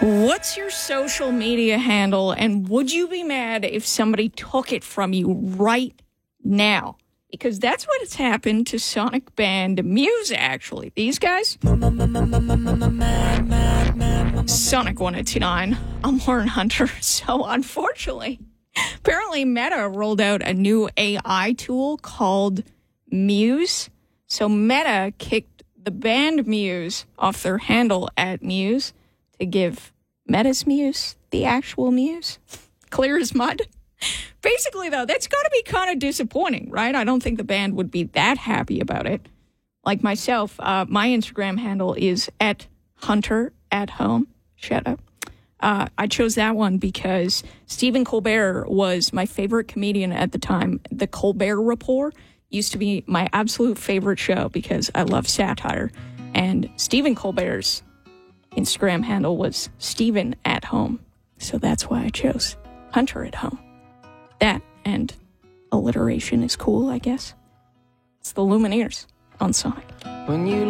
What's your social media handle, and would you be mad if somebody took it from you right now? Because that's what has happened to Sonic band Muse, actually. These guys? Sonic 189. I'm Lauren Hunter. So, unfortunately, apparently Meta rolled out a new AI tool called Muse. So, Meta kicked the band Muse off their handle at Muse to give Meta's Muse the actual Muse. Clear as mud. Basically, though, that's got to be kind of disappointing, right? I don't think the band would be that happy about it. Like myself, my Instagram handle is @HunterAtHome. Shut up. I chose that one because Stephen Colbert was my favorite comedian at the time. The Colbert Report used to be my absolute favorite show because I love satire. And Stephen Colbert's Instagram handle was Stephen@Home. So that's why I chose Hunter at Home. That and alliteration is cool, I guess. It's the Lumineers on Sonic. When you